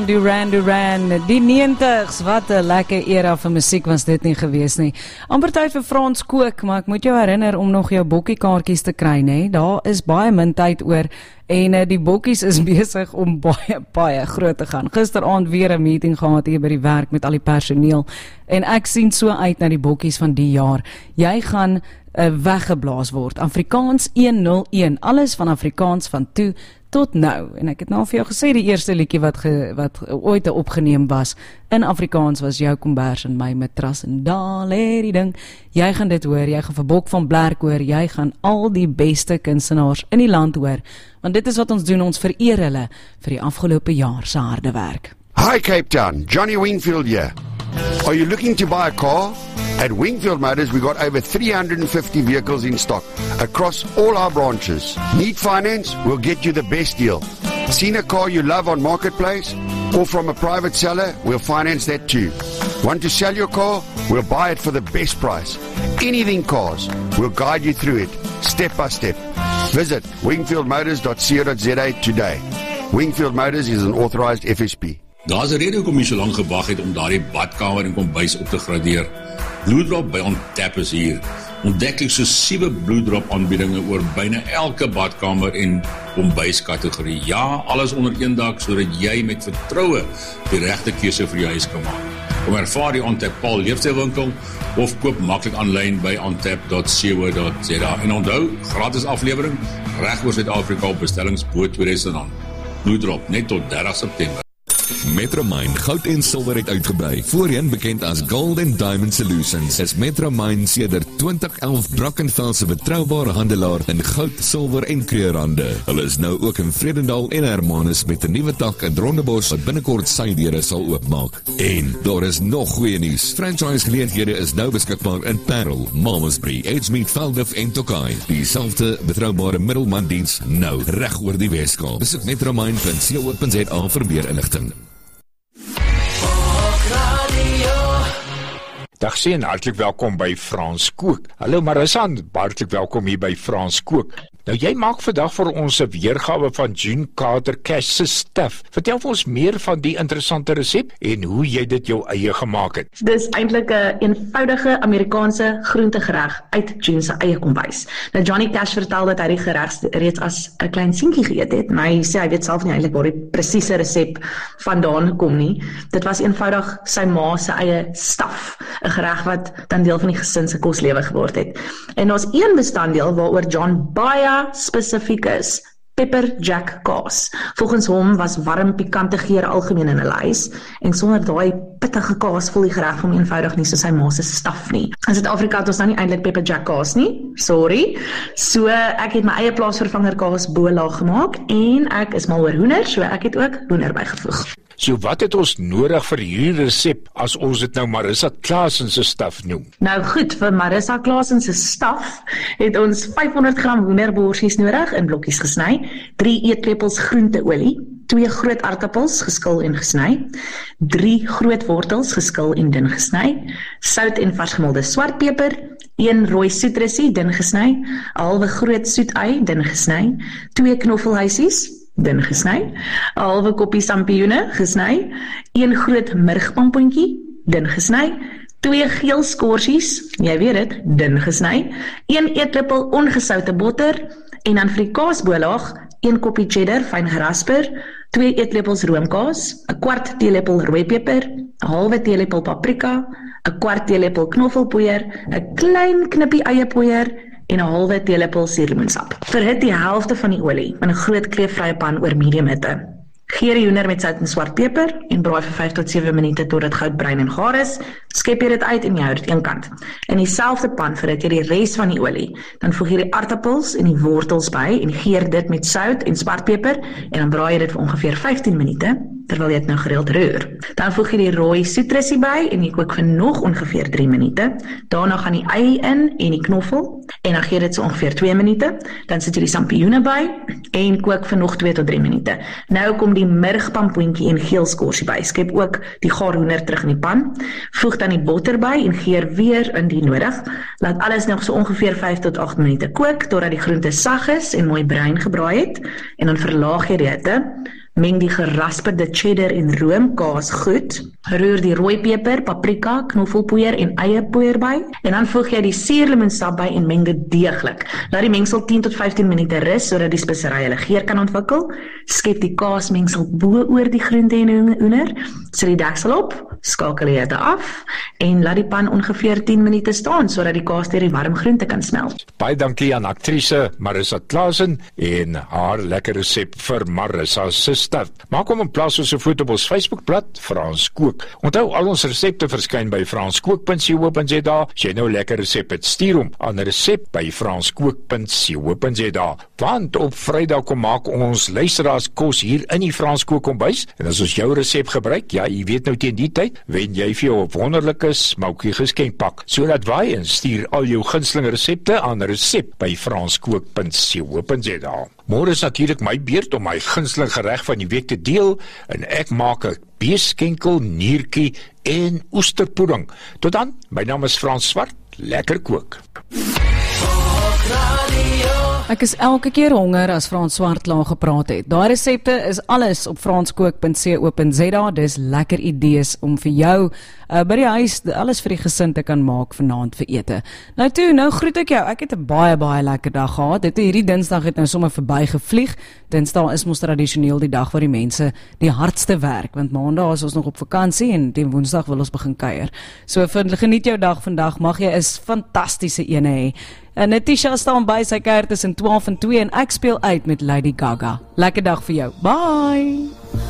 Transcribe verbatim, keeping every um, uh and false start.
Duran Duran, die negentigs, wat 'n lekker era van musiek was dit nie gewees nie. Amper tyd vir Frans Kook, maar ek moet jou herinner om nog jou bokkiekaartjies te kry, nee. Daar is baie min tyd oor en uh, die bokkies is besig om baie, baie groot te gaan. Gisteraand weer 'n meeting gehad hier by die werk met al die personeel en ek sien so uit na die bokkies van die jaar. Jy gaan uh, weggeblaas word. Afrikaans honderd een, alles van Afrikaans van toe tot nou, en ek het nou vir jou gesê, die eerste liedjie wat, ge, wat ooit opgeneem was, in Afrikaans was Jou Kombers en My Matras en daar lê die ding. Jy gaan dit hoor, jy gaan vir Bok van Blerk hoor, jy gaan al die beste kunstenaars in die land hoor, want dit is wat ons doen, ons vereer hulle vir die afgelope jaar se harde werk. Hi Cape Town, Johnny Wingfield here. Are you looking to buy a car? At Wingfield Motors, we've got over three hundred fifty vehicles in stock across all our branches. Need finance? We'll get you the best deal. Seen a car you love on Marketplace or from a private seller? We'll finance that too. Want to sell your car? We'll buy it for the best price. Anything cars, we'll guide you through it, step by step. Visit wingfield motors dot co dot za today. Wingfield Motors is an authorized F S P. Daar's 'n rede hoekom jy so lank gewag het om daardie badkamer en kombuis op te gradeer. Bloeddrop by Ontap is hier. Ontdeklik so sewe bloeddrop aanbiedinge oor byna elke badkamer en kombuiskategorie. Ja, alles onder een dak sodat jy met vertroue die regte keuse vir jou huis kan maak. Kom ervaar die Ontap Paul leefstylwinkel of koop maklik aanlyn by ontap dot co dot za. En onthou, gratis aflewering reg oor Suid-Afrika op bestellings bo tweeduisend rand. Bloeddrop net tot dertig September. Metromine goud en silwer het uitgebrei. Voorheen bekend as Gold and Diamond Solutions, is Metromine sedert twintig elf Brackenfell se betroubare handelaar in goud, silwer en kleurhande. Hulle is nou ook in Vredendal en Hermanus met 'n nuwe tak in Rondebosch wat binnekort sy deure sal oopmaak. En daar is nog goeie nuus. Franchise geleenthede is nou beskikbaar in Parel, Malmesbury, Edgemead, Velden en Tokai. Dieselfde betroubare middelmandiens nou reg oor die Weskaap. Besoek metromine punt co punt za vir meer inligting. Dag sê en hartlik welkom by Frans Kook. Hallo Marissa, hartlik welkom hier by Frans Kook. Nou jy maak vandag vir ons 'n weergawe van June Carter Cash se stuff. Vertel vir ons meer van die interessante resep en hoe jy dit jou eie gemaak het. Dis eintlik 'n een eenvoudige Amerikaanse groentegereg uit June se eie kombuis. Nou Johnny Cash vertel dat hy die gereg reeds as 'n klein seentjie geëet het, maar hy sê hy weet self nie eintlik waar die presiese resep vandaan kom nie. Dit was eenvoudig sy ma se eie stuff, 'n gereg wat dan deel van die gesin se koslewe geword het. En daar's een bestanddeel waaroor John baie spesifiek is, pepper jack kaas. Volgens hom was warm pikante geur algemeen in hulle huis en sonder daai pittige kaas voel die gereg hom eenvoudig nie soos sy ma se staf nie. In Suid-Afrika het ons nou nie eintlik pepper jack kaas nie, sorry. So ek het my eie plaasvervanger kaas bo-laag gemaak en ek is mal oor hoender, so ek het ook hoender bygevoeg. So wat het ons nodig vir hierdie resep as ons dit nou Marissa Klaasen se staf noem? Nou goed, vir Marissa Klaasen se staf het ons vyfhonderd gram hoenderborsies nodig in blokkies gesny, drie eetlepels groenteolie, twee groot aardappels geskil en gesny, drie groot wortels geskil en dun gesny, sout en varsgemaalde swartpeper, een rooi soetrusie dun gesny, 'n halwe groot soetui dun gesny, twee knoffelhuisies dun gesny, 'n halwe koppie sampioene gesny, een groot murgpampoentjie dun gesny, twee geel skorsies, jy weet dit, dun gesny, een eetlepel ongesoute botter en dan vir die kaasbolaag een koppie cheddar fyn gerasper, twee eetlepels roomkaas, 'n kwart teelepel rooi peper, 'n halwe teelepel paprika, 'n kwart teelepel knoffelpoeier, 'n klein knippie eiepoeier en 'n halwe teelepel suurlemoensap. Verhit die helfte van die olie in 'n groot kleefvrye pan oor medium hitte. Geer die hoender met sout en swart peper en braai vir vyf tot sewe minute tot dit goudbruin en gaar is. Skep jy dit uit en jy hou dit eenkant. In dieselfde pan verhit jy die res van die olie. Dan voeg jy die aardappels en die wortels by en geer dit met sout en swart peper en dan braai jy dit vir ongeveer vyftien minute terwyl jy dit nou gereeld roer. Dan voeg jy die rooi soetrusie by en jy kook vir nog ongeveer drie minute. Daarna gaan die ei in en die knoffel en dan gee dit so ongeveer twee minute. Dan sit jy die sampioene by en kook vir nog twee tot drie minute. Nou kom die murgpampoentjie en geel skorsie by. Skep ook die gaar hoender terug in die pan. Voeg dan die botter by en geer weer indien nodig. Laat alles nog so ongeveer vyf tot agt minute kook totdat die groente sag is en mooi bruin gebraai het en dan verlaag jy die hitte. Meng die gerasperde cheddar en roomkaas goed. Roer die rooi peper, paprika, knoffelpoeier en eierpoeier by. En dan voeg jy die suurlemoensap by en meng dit deeglik. Laat die mengsel tien tot vyftien minute rus sodat die speserye hulle geur kan ontwikkel. Skep die kaasmengsel bo oor die groente en hoender. Sit die deksel op, skakel die hitte af en laat die pan ongeveer tien minute staan sodat die kaas deur die warm groente kan smelt. Baie dankie aan aktrise Marissa Klaasen en haar lekker resep vir Marissa se staf. Maak hom in plaas ons 'n foto op ons Facebookblad Frans Kook. Onthou al ons resepte verskyn by franskook punt co punt za. As jy nou 'n lekker resep het, stuur hom aan resep by franskook punt co punt za. Want op Vrydag kom maak ons luisteraars kos hier in die Frans Kook kombuis en as ons jou resep gebruik, ja, jy weet nou teen die tyd, wen jy vir jou 'n wonderlike smoukie geskenkpak. So laat waai en stuur al jou gunsteling resepte aan resep by franskook punt co punt za. Môre is natuurlik my beurt om my gunsteling gereg van die week te deel en ek maak 'n beeskenkel, niertjie en oesterpudding. Tot dan, my naam is Frans Swart, lekker kook. Ek is elke keer honger as Frans Swart klaar gepraat het. Daai resepte is alles op franskook punt co punt za. Dis lekker idees om vir jou uh, by die huis alles vir die gesin te kan maak vanaand vir ete. Nou toe, nou groet ek jou. Ek het 'n baie baie lekker dag gehad. Dit hierdie Dinsdag het nou sommer verby gevlieg. Dinsdag is mos tradisioneel die dag waar die mense die hardste werk, want Maandag is ons nog op vakansie en teen Woensdag wil ons begin kuier. So geniet jou dag vandag. Mag jy 'n fantastiese ene hê. En Natisha staan by sy kuier tussen twaalf en twee en ek speel uit met Lady Gaga. Lekker dag vir jou. Bye!